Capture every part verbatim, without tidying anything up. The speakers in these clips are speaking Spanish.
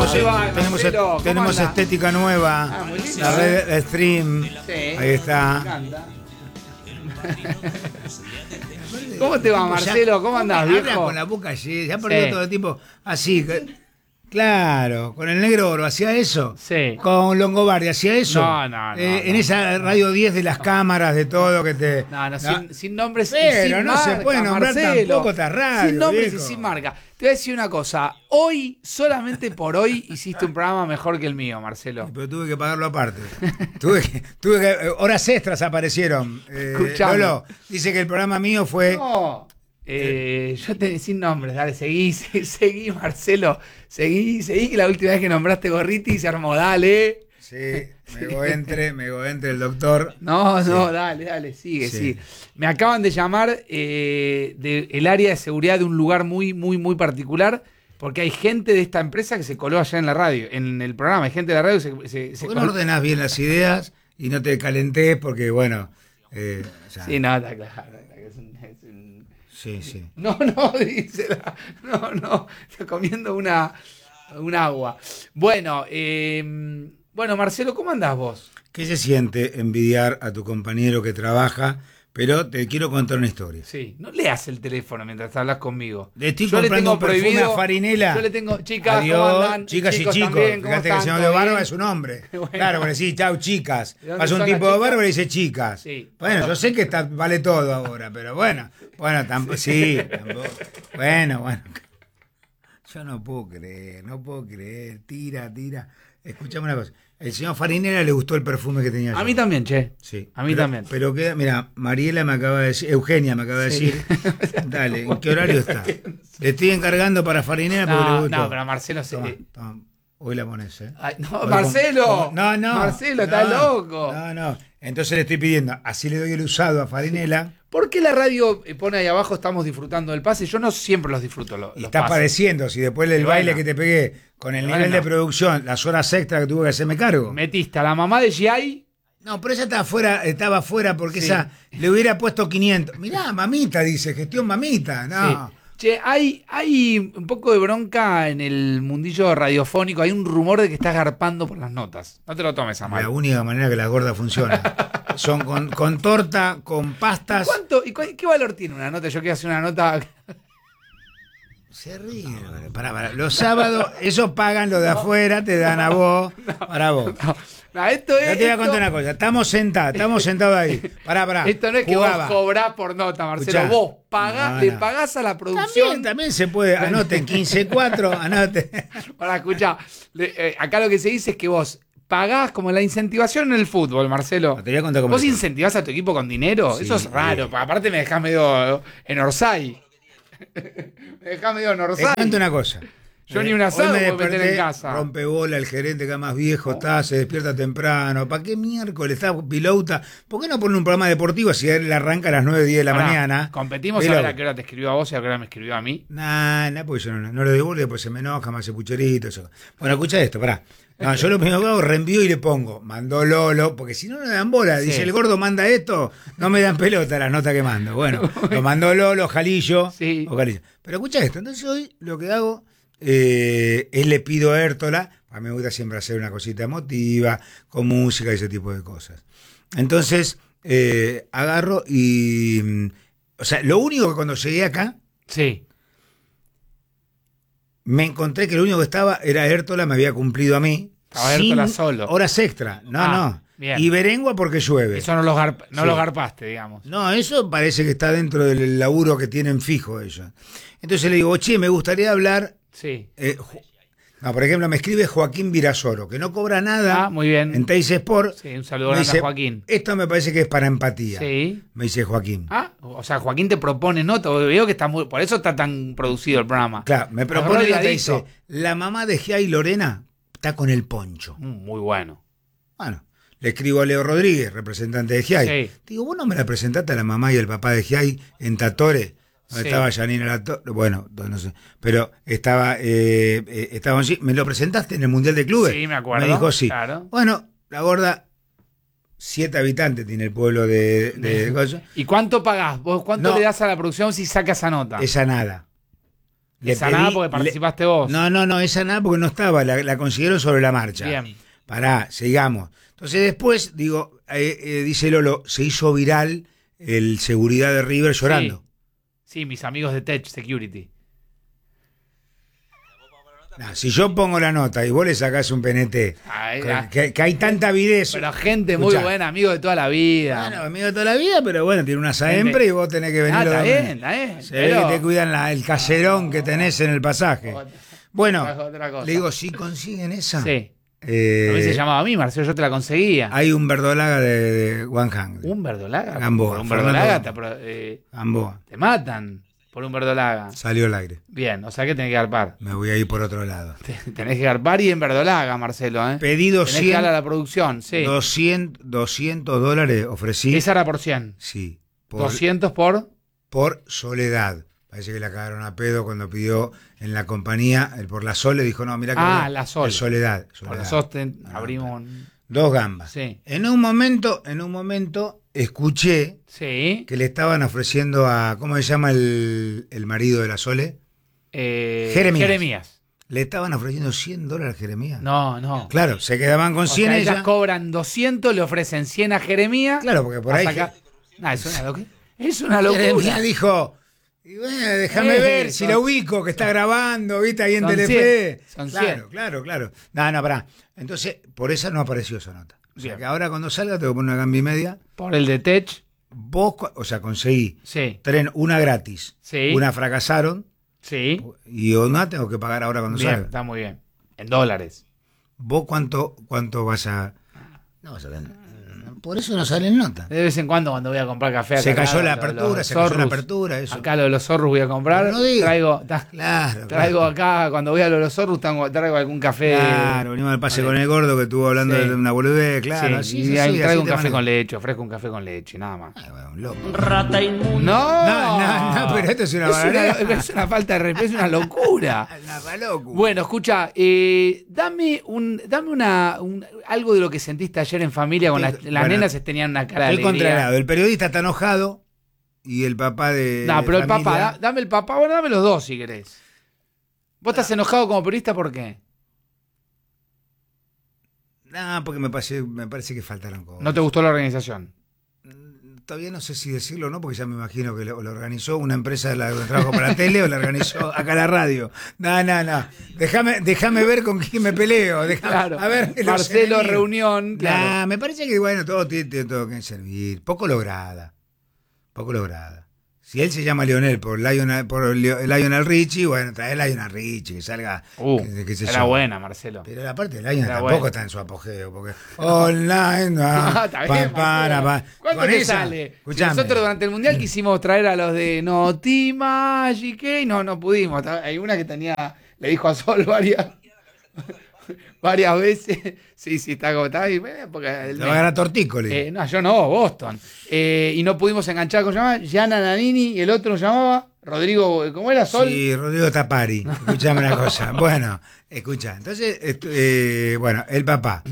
tenemos, va, tenemos, Marcelo? tenemos estética nueva. Ah, muy lindo, la red de stream. Sí, ahí está. Me encanta. ¿Cómo te va, Marcelo? ¿Cómo andás, Habla viejo? con la boca llena, ya perdió Sí. todo el tiempo así. Claro, con el negro oro hacía eso. Sí. Con Longobardi hacía eso. No, no, no, Eh, no. En esa radio diez de las cámaras, de todo que te. No, no, No. sin, sin nombres Pero y sin no marca, se puede nombrar Marcelo. tampoco esta radio, Sin nombres viejo. y sin marca. Te voy a decir una cosa. Hoy, solamente por hoy, hiciste un programa mejor que el mío, Marcelo. Pero tuve que pagarlo aparte. tuve que, tuve que, eh, horas extras aparecieron. Eh, Escuchame. Lolo dice que el programa mío fue. No. Eh, yo te sin nombres, dale, seguí, seguí, seguí, Marcelo. Seguí, seguí, que la última vez que nombraste Gorriti se armó, dale. Sí, me entre, me entre el doctor. No, no, Sí. dale, dale, sigue, Sí. sí. Me acaban de llamar eh, del área de seguridad de un lugar muy, muy, muy particular, porque hay gente de esta empresa que se coló allá en la radio, en el programa. Hay gente de la radio que se, se, se ¿Por qué no coló. ordenás bien las ideas y no te calentés? Porque, bueno. Eh, o sea, Sí, no, está claro. Está claro, es un- es un- sí, sí. No, no, dice la- no, no, está comiendo una, un agua. Bueno, eh, bueno, Marcelo, ¿cómo andás vos? ¿Qué se siente envidiar a tu compañero que trabaja? Pero te quiero contar una historia. Sí, no leas el teléfono mientras hablas conmigo. Le estoy Yo le comprando tengo un perfume prohibido- a Farinela. Yo le tengo, chicas, Adiós, ¿cómo andan? chicas Chicos y chicos. también, ¿cómo Fíjate que el están? señor de ¿Todo barba bien? es un hombre. Bueno. Claro, porque sí, chau, chicas. ¿De dónde Pasa un son tipo las de chicas? barba y dice chicas. Sí. Bueno, yo sé que está, vale todo ahora, pero bueno. Bueno, tampoco, sí, tampoco. Bueno, bueno. Yo no puedo creer, no puedo creer. Tira, tira. Escuchame una cosa. El señor Farinera le gustó el perfume que tenía yo. A mí también, che. Sí. A mí pero, también. Pero queda, mira, Mariela me acaba de decir, Eugenia me acaba de Sí. decir, dale, ¿en qué horario está? Le estoy encargando para Farinera porque le No, gustó. no, pero Marcelo se... Toma, toma. Hoy la pones, ¿eh? Ay, no, Hoy Marcelo. con- No, no. Marcelo, estás no, loco. No, no. Entonces le estoy pidiendo, así le doy el usado a Farinela. ¿Por qué la radio eh, pone ahí abajo estamos disfrutando del pase? Yo no siempre los disfruto. Los, Y los estás pases. padeciendo, si después del Y baile bueno. que te pegué, con el Y nivel bueno. de producción, las horas extras que tuve que hacerme cargo. Metiste a la mamá de G I. No, pero ella estaba fuera, estaba afuera porque Sí. esa le hubiera puesto quinientos. Mirá, mamita, dice, gestión mamita. No. Sí. Che, hay, hay un poco de bronca en el mundillo radiofónico. Hay un rumor de que estás garpando por las notas. No te lo tomes a mal. La única manera que la gorda funciona. Son con, con torta, con pastas. ¿Cuánto, y cu- ¿Qué valor tiene una nota? Yo quiero hacer una nota. Se ríe. Pará, pará. Los sábados, esos pagan lo de afuera, te dan a vos, para vos. No, esto es. Yo te voy a esto- contar una cosa. Estamos sentados, estamos sentados ahí. Pará, pará. Esto no es que Jugaba. vos cobrás por nota, Marcelo. Escuchá. Vos pagás, No, le no. pagás a la producción. También, también se puede. Anoten quince cuatro, anoten. Para escuchar, acá lo que se dice es que vos pagás como la incentivación en el fútbol, Marcelo. Te voy a contar cómo ¿Vos es. incentivás a tu equipo con dinero? Sí, Eso es raro. sí. Aparte me dejás medio en Orsay. Me dejás medio en Te Orsay. cuento una cosa. Yo Eh, ni un asado hoy me puedo meter desperté, en casa. Rompe bola el gerente que más viejo está, se despierta temprano. ¿Para qué miércoles está pilota? ¿Por qué no ponen un programa deportivo si él arranca a las nueve, diez de la Pará, mañana? Competimos Pilota. a ver a qué hora te escribió a vos y a qué hora me escribió a mí. Nah, nah, porque yo no, no lo devuelvo, pues se me enoja, me hace pucherito. Eso. Bueno, escucha esto, pará. No, yo lo primero que hago, reenvío y le pongo, mandó Lolo, porque si no, no me dan bola. Sí. Dice, el gordo manda esto, no me dan pelota las notas que mando. Bueno, lo mandó Lolo, Jalillo. Sí. O Jalillo. Pero escucha esto, entonces hoy lo que hago eh, es le pido a Hértola, a mí me gusta siempre hacer una cosita emotiva, con música y ese tipo de cosas. Entonces, eh, agarro y... mm, O sea, lo único que cuando llegué acá, Sí. me encontré que lo único que estaba era Hértola, me había cumplido a mí. Estaba Hértola solo. Horas extra. No, Ah, no. bien. Y Berengua porque llueve. Eso no, los garp- no Sí. lo garpaste, digamos. No, eso parece que está dentro del laburo que tienen fijo ellos. Entonces le digo, che, me gustaría hablar. Sí. eh, Ju- no, por ejemplo, me escribe Joaquín Virasoro, que no cobra nada Ah, muy bien. en Teis Sport. Sí, un saludo Me grande dice, a Joaquín. Esto me parece que es para empatía. Sí. Me dice Joaquín. Ah, o sea, Joaquín te propone nota. Veo que está muy. Por eso está tan producido el programa. Claro, me Agarró propone el nota y gadito. dice, la mamá de Gia y Lorena está con el poncho. Mm, Muy bueno. Bueno, le escribo a Leo Rodríguez, representante de Giai. Sí. Digo, ¿vos no me la presentaste a la mamá y el papá de Giai en Tatore? Donde Sí. estaba Janina Latore, bueno, no sé, pero estaba, eh, eh, estaba allí. ¿Me lo presentaste en el Mundial de Clubes? Sí, me acuerdo, Me dijo sí. claro. Bueno, la gorda, siete habitantes tiene el pueblo de, de, de cosas. ¿Y cuánto pagás? ¿Vos cuánto No. le das a la producción si saca esa nota? Esa nada. Le Esa nada pedí- porque le- participaste vos. No, no, no, esa nada porque no estaba, la, la consiguieron sobre la marcha. Bien. Pará, sigamos. Entonces después, digo, eh, eh, dice Lolo, se hizo viral el seguridad de River llorando. Sí, sí, mis amigos de Tech Security. Nah, si yo pongo la nota y vos le sacás un P N T, Ay, con- ah. que, que hay tanta avidez. Pero gente muy Escuchá. buena, amigo de toda la vida. Bueno, amigo de toda la vida, pero bueno, tiene una saempre y vos tenés que venir. Ah, está bien, está bien. Se ve pero- que te cuidan la- el caserón que tenés en el pasaje. Bueno, Otra- otra cosa. le digo, si consiguen esa, Sí. eh, Me hubiese llamado a mí, Marcelo, yo te la conseguía. hay un verdolaga de, de One Hand. Un verdolaga. Gamboa, Por un Fernando verdolaga te, Gamboa. apro- eh, Gamboa. te matan por un verdolaga. Salió al aire. Bien, o sea que tenés que garpar. Me voy a ir por otro lado. Te- Tenés que garpar y en verdolaga, Marcelo, ¿eh? Pedido Tenés que cien, darle a la producción, sí. doscientos, doscientos dólares ofrecí. Esa era por cien. Sí, por, doscientos por... por Soledad. Parece que la cagaron a pedo cuando pidió en la compañía, el por la Sole, dijo, no, mira que Ah, bueno, la Sole. es Soledad. Por Soledad. eso te- No, abrimos un... Dos gambas. Sí. En un momento, en un momento, escuché Sí. que le estaban ofreciendo a, ¿cómo se llama el, el marido de la Sole? Eh, Jeremías. Jeremías. Le estaban ofreciendo cien dólares a Jeremías. No, no. Claro, se quedaban con O cien sea, ella. ellas cobran doscientos, le ofrecen cien a Jeremías. Claro, porque por a ahí sacar- Nah, es una locura. Es una locura. Jeremías dijo, y bueno, déjame Eh, ver si son- la ubico, que está grabando, viste, ahí en son Telefe. cien, son claro, cien. claro, claro. No, no, pará. Entonces, por esa no apareció esa nota. O sea, Bien. que ahora cuando salga te voy a poner una gamba y media. Por el de Tech. Vos, cu- o sea, conseguí Sí. tren, una gratis, Sí. una fracasaron, Sí. y una tengo que pagar ahora cuando Bien, salga. está muy bien. En dólares. ¿Vos cuánto, cuánto vas a...? No vas a tener. Por eso no salen notas. De vez en cuando, cuando voy a comprar café acá, Se cayó lo- la lo- apertura, los se cayó la zorros. apertura, eso. Acá lo de los zorros voy a comprar. Pero no digas. Traigo, ta- Claro, traigo claro. acá, cuando voy a lo de los zorros, traigo, traigo algún café. Claro, venimos al pase con el gordo que estuvo hablando Sí. de una boludez, claro. Sí, así, y así, ahí así traigo un te café manejas. con leche, ofrezco un café con leche, nada más. Ay, bueno, un loco. Rata inmunda. No, No, no, no, pero esto es una es una, barbaridad. es una falta de respeto, es una locura. Una palocu. Bueno, escucha, eh, dame un, dame una, un- algo de lo que sentiste ayer en familia con las, las Bueno, nenas tenían una cara de Estoy alegría. contrariado. El periodista está enojado y el papá de. No, de pero el familia- papá, da- dame el papá, bueno, dame los dos si querés. ¿Vos estás enojado como periodista por qué? No, porque me parece, me parece que faltaron cosas. ¿No te gustó la organización? Todavía no sé si decirlo o no, porque ya me imagino que lo, lo organizó una empresa de la de trabajo para la tele o lo organizó acá la radio. No, no, no. Déjame, déjame ver con quién me peleo. Déjame, Claro. a ver, los Marcelo, enemigos. reunión, Nah, claro. me parece que, bueno, todo tiene, tiene todo que servir. Poco lograda. Poco lograda. Si él se llama Lionel por Lionel, por Lio- Lionel Richie, bueno, trae Lionel Richie, que salga. Uh, que- que se era yo. buena, Marcelo. Pero la parte de Lionel Era tampoco buena. está en su apogeo, porque online, Ah, está bien, Marcelo. pa, ¿Cuánto con te esa, sale? Si escuchame. nosotros durante el Mundial quisimos traer a los de Noti Magic y no, no pudimos. Hay una que tenía, le dijo a Sol varias, varias veces. Sí, sí, está agotado. Y, eh, porque el Te va a ganar Tortícoli. Eh, no, yo no, Boston. Eh, y no pudimos enganchar, ¿cómo se llama? Gianna Nannini y el otro se llamaba Rodrigo, ¿cómo era? Sol. Sí, Rodrigo Tapari. Escuchame una cosa. Bueno, escucha. Entonces, esto, eh, bueno, el papá.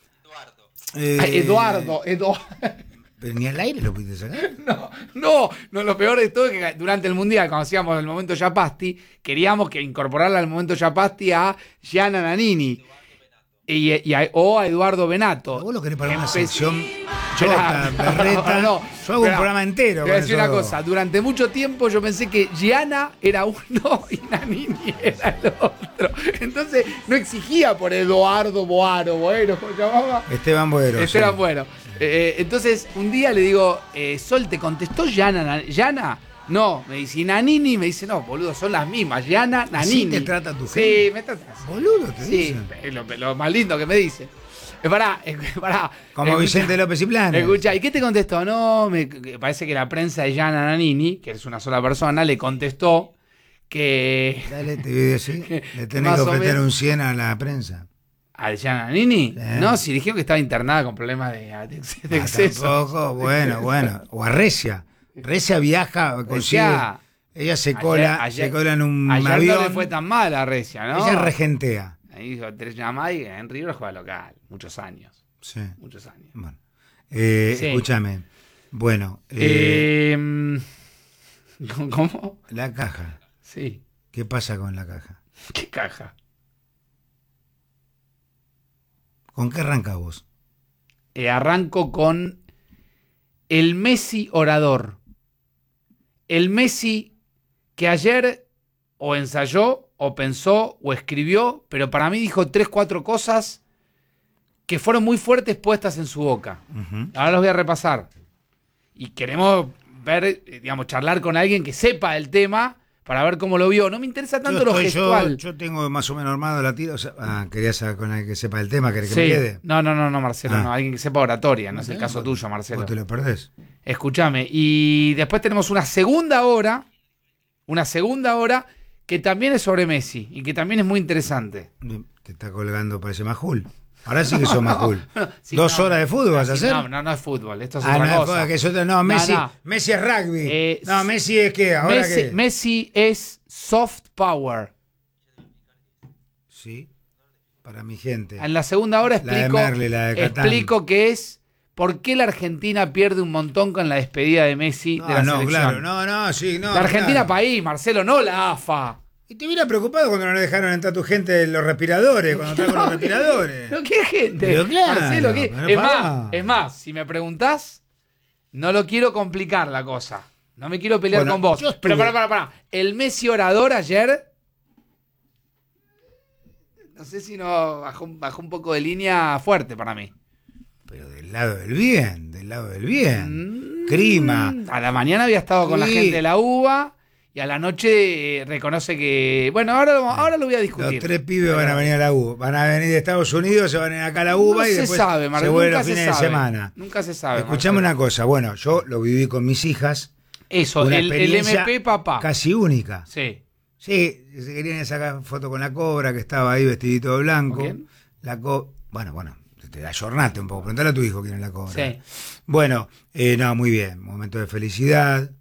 Eh, Ay, Eduardo, Eduardo. Pero ni al aire lo pudiste sacar. No, no, no, lo peor de todo es que durante el Mundial, cuando hacíamos el momento Yapasti, queríamos que incorporarla al momento Yapasti a Gianna Nannini. Y, y a, o a Eduardo Benato. Vos lo querés para una Empe- sección Claro, chota, berreta. no, Yo hago un pero programa entero. Te voy con a decir eso. una cosa, durante mucho tiempo yo pensé que Gianna era uno y Nannini era el otro. Entonces no exigía por Eduardo Boaro, Boero, ¿cómo se llamaba? Esteban Boero. Eso sí. era bueno. Eh, entonces, un día le digo, eh, Sol, ¿te contestó Yana? ¿Yana? No, me dice, ¿y Nannini? Me dice, no, boludo, son las mismas. Yana, Nannini. te trata tu Sí, gente? me trata así. Boludo, te Sí, dicen. es lo, lo más lindo que me dice. Eh, pará, eh, pará. Como Escucha, Vicente López y Planes. Escucha, ¿y qué te contestó? No, me, que parece que la prensa de Yana Nannini, que es una sola persona, le contestó que... Dale, te voy a decir. Le tenés Más que o ofrecer menos. un cien a la prensa. ¿A Yana Nannini? Sí. No, si dijeron que estaba internada con problemas de, de ex- de Ah, exceso. tampoco, bueno, bueno. O a Recia. Recia viaja, consigue. Recia. Ella se Ayer- cola, ayer- se cola en un Ayer avión. no le fue tan mal a Recia, ¿no? Ella regentea. Ahí dijo tres llamadas y en River juega local. Muchos años. Sí. Muchos años. Bueno. Eh, Sí. Escúchame. Bueno, eh, Eh, ¿Cómo? la caja. Sí. ¿Qué pasa con la caja? ¿Qué caja? ¿Con qué arrancas vos? Eh, arranco con el Messi orador. El Messi que ayer o ensayó, o pensó, o escribió, pero para mí dijo tres, cuatro cosas que fueron muy fuertes puestas en su boca. Uh-huh. Ahora los voy a repasar. Y queremos ver, digamos, charlar con alguien que sepa el tema para ver cómo lo vio. No me interesa tanto yo lo estoy, gestual. Yo, yo tengo más o menos armado la tira. O sea, ah, querías saber con alguien que sepa el tema, ¿querés que sí. me quede? No, no, no, no, Marcelo, ah. no. Alguien que sepa oratoria, no, no es el caso vos, tuyo, Marcelo. ¿Vos te lo perdés? Escúchame. Y después tenemos una segunda hora, una segunda hora que también es sobre Messi y que también es muy interesante. Te está colgando, parece Majul. Ahora sí que sos no, Majul. no, sí, ¿Dos no, horas de fútbol vas a hacer? No, no, no es fútbol. Esto es ah, otra no, cosa. Que es otra, no, Messi, no, no. Messi es rugby. Eh, no, Messi es qué, ahora Messi, qué. Messi es soft power. Sí, para mi gente. En la segunda hora explico, la de Merle, la de explico que es por qué la Argentina pierde un montón con la despedida de Messi no, de la no, selección. Claro, no, no, sí, no. La Argentina claro. país, Marcelo, no la A F A. Y te hubiera preocupado cuando no dejaron entrar tu gente en los respiradores, cuando entraron con los respiradores. ¿No qué gente? Pero claro, Marcelo, ¿qué? pero Es pará. más, es más, si me preguntás, no lo quiero complicar la cosa. No me quiero pelear bueno, con vos. estuve... Pero pará, pará, pará. El Messi orador ayer, no sé si no bajó, bajó un poco de línea fuerte para mí. Pero del lado del bien, del lado del bien. Mm, Crima. A la mañana había estado con sí. la gente de la U B A y a la noche eh, reconoce que... Bueno, ahora, ahora lo voy a discutir. Los tres pibes Pero, van a venir a la U B A. Van a venir de Estados Unidos, se van a ir acá a la U B A no y se después sabe, se vuelven los se fines sabe. de semana. Nunca se sabe. Escuchame una cosa. Bueno, yo lo viví con mis hijas. Eso, una el, el M P papá. Casi única. Sí. Sí, se querían sacar foto con la Cobra, que estaba ahí vestidito de blanco. ¿Con quién? La co bueno, bueno, te ayornaste un poco. Preguntale a tu hijo quién es la Cobra. Sí. Bueno, eh, no, muy bien. Momento de felicidad.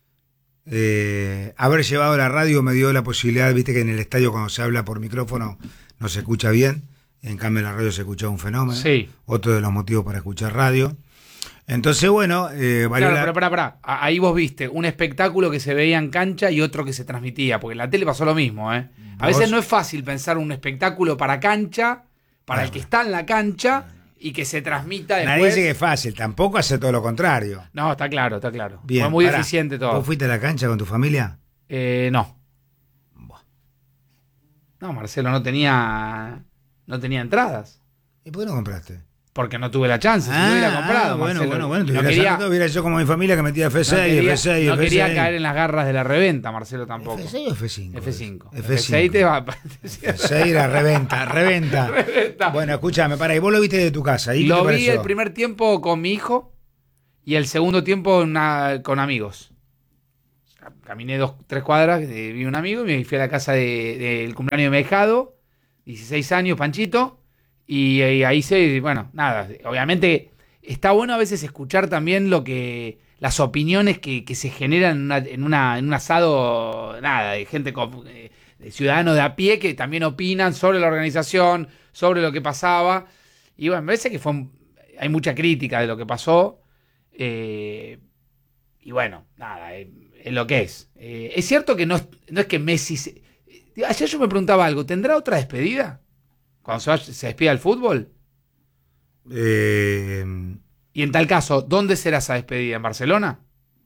Eh, haber llevado la radio me dio la posibilidad, viste que en el estadio cuando se habla por micrófono no se escucha bien. En cambio en la radio se escucha un fenómeno. Sí. Otro de los motivos para escuchar radio. Entonces, bueno, eh, valió claro, la... pero pará, pará. Ahí vos viste un espectáculo que se veía en cancha y otro que se transmitía, porque en la tele pasó lo mismo, ¿eh? A ¿Vos? veces no es fácil pensar un espectáculo para cancha, para bueno. el que está en la cancha y que se transmita después. Nadie dice que es fácil, tampoco hace todo lo contrario. No, está claro, está claro. Bien, Fue muy pará. eficiente todo. ¿Vos fuiste a la cancha con tu familia? Eh, no. Buah. No, Marcelo, no tenía no tenía entradas. ¿Y por qué no compraste? Porque no tuve la chance, si ah, no hubiera comprado. bueno, Marcelo. bueno, bueno, te no hubiera quería, sacado, hubiera yo como mi familia que metía F seis, no quería, F seis, no F seis. quería caer en las garras de la reventa, Marcelo, tampoco. ¿F seis o F cinco? F cinco. F F seis te va. F seis era reventa, reventa. Reventa. Bueno, escúchame, para, y vos lo viste de tu casa. ¿Y Lo qué te vi pareció? el primer tiempo con mi hijo y el segundo tiempo una, con amigos. Caminé dos, tres cuadras, eh, vi un amigo y me fui a la casa del de, de cumpleaños de mi ahijado, dieciséis años, Panchito, y, y ahí se, bueno, nada, obviamente está bueno a veces escuchar también lo que, las opiniones que, que se generan en, una, en, una, en un asado, nada, de gente, con, eh, de ciudadanos de a pie que también opinan sobre la organización, sobre lo que pasaba, y bueno, me parece que fue un, hay mucha crítica de lo que pasó, eh, y bueno, nada, eh, es lo que es. Eh, es cierto que no, no es que Messi... Se, eh, ayer yo me preguntaba algo, ¿tendrá otra despedida? Cuando se, vaya, se despida del fútbol. Eh, y en tal caso, ¿dónde será esa despedida? ¿En Barcelona?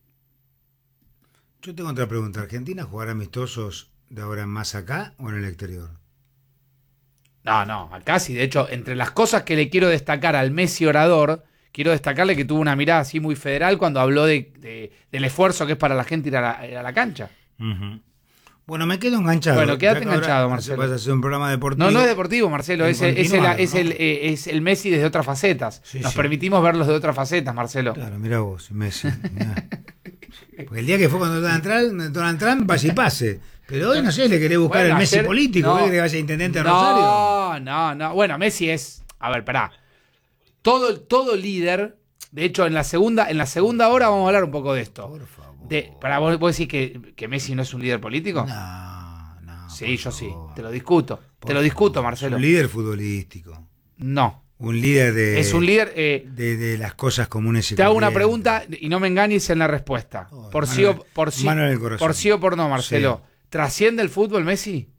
yo tengo otra pregunta. ¿Argentina jugará amistosos de ahora en más acá o en el exterior? No, no, acá sí. De hecho, entre las cosas que le quiero destacar al Messi orador, quiero destacarle que tuvo una mirada así muy federal cuando habló de, de, del esfuerzo que es para la gente ir a la, ir a la cancha. Uh-huh. Bueno, me quedo enganchado. Bueno, quédate Ya que enganchado, ahora Marcelo. Vas a hacer un programa deportivo. No, no es deportivo, Marcelo. Es el, es, el, es, el, ¿no? eh, es el Messi desde otras facetas. Sí, Nos sí. permitimos verlos de otras facetas, Marcelo. Claro, mira vos, Messi. Mirá. Porque el día que fue cuando Donald Trump, Donald Trump pase y pase. Pero hoy no sé, le querés buscar Bueno, el Messi ayer- político. no. ¿Querés que vaya intendente de Rosario? No, no, no. Bueno, Messi es. A ver, pará. Todo, todo líder. De hecho, en la segunda, en la segunda hora vamos a hablar un poco de esto. Por favor. De, para vos, vos decís que, que Messi no es un líder político. No, no. Sí, por yo sí. favor. Te lo discuto. Por te lo discuto, favor. Marcelo. Un líder futbolístico. No. Un líder de. Es un líder. Eh, De, de las cosas comunes y te hago una corrientes. pregunta y no me engañes en la respuesta. Oh, Por mano sí o en- por sí. mano en el corazón. Por sí o por no, Marcelo. ¿Trasciende el fútbol, Messi?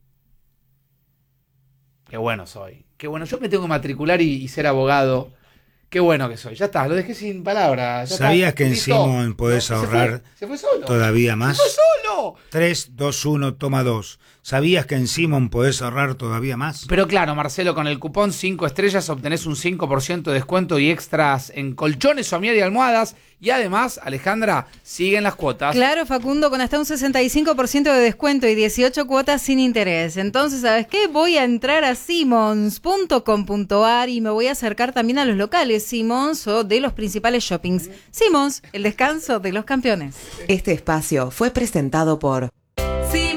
Qué bueno soy. Qué bueno. Yo me tengo que matricular y, y ser abogado. Qué bueno que soy. Ya está, lo dejé sin palabras. ¿Sabías que en Simon podés no, ahorrar se fue, se fue solo. todavía más? ¡Se fue solo! tres, dos, uno, toma dos. ¿Sabías que en Simon podés ahorrar todavía más? Pero claro, Marcelo, con el cupón cinco estrellas obtenés un cinco por ciento de descuento y extras en colchones, somier y almohadas. Y además, Alejandra, siguen las cuotas. Claro, Facundo, con hasta un sesenta y cinco por ciento de descuento y dieciocho cuotas sin interés. Entonces, ¿sabes qué? Voy a entrar a simons punto com punto a r y me voy a acercar también a los locales Simons o de los principales shoppings. Simons, el descanso de los campeones. Este espacio fue presentado por